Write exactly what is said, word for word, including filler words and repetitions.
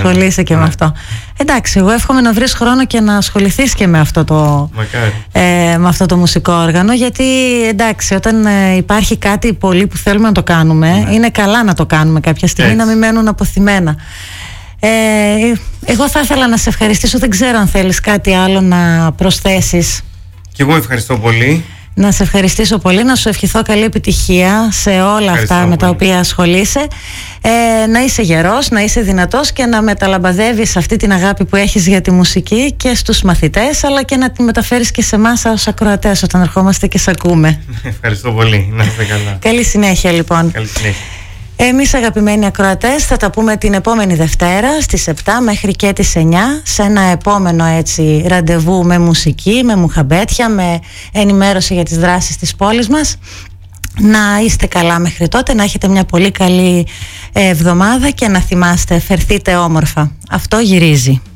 ασχολείσαι και ναι. με αυτό. Εντάξει, εγώ εύχομαι να βρεις χρόνο και να ασχοληθείς και με αυτό το, ε, με αυτό το μουσικό όργανο, γιατί εντάξει, όταν ε, υπάρχει κάτι πολύ που θέλουμε να το κάνουμε, ναι. είναι καλά να το κάνουμε κάποια στιγμή, έτσι. Να μην μένουν αποθυμένα. Ε, εγώ θα ήθελα να σε ευχαριστήσω. Δεν ξέρω αν θέλεις κάτι άλλο να προσθέσεις. Και εγώ ευχαριστώ πολύ. Να σε ευχαριστήσω πολύ, να σου ευχηθώ καλή επιτυχία σε όλα ευχαριστώ αυτά με τα οποία ασχολείσαι, ε, να είσαι γερός, να είσαι δυνατός και να μεταλαμπαδεύεις αυτή την αγάπη που έχεις για τη μουσική και στους μαθητές, αλλά και να τη μεταφέρεις και σε εμάς ως ακροατές όταν ερχόμαστε και σε ακούμε. Ευχαριστώ πολύ, να είστε καλά. Καλή συνέχεια λοιπόν. Καλή συνέχεια. Εμείς αγαπημένοι ακροατές θα τα πούμε την επόμενη Δευτέρα στις επτά μέχρι και τις εννιά σε ένα επόμενο έτσι ραντεβού με μουσική, με μουχαμπέτια, με ενημέρωση για τις δράσεις της πόλης μας. Να είστε καλά μέχρι τότε, να έχετε μια πολύ καλή εβδομάδα και να θυμάστε, φερθείτε όμορφα. Αυτό γυρίζει.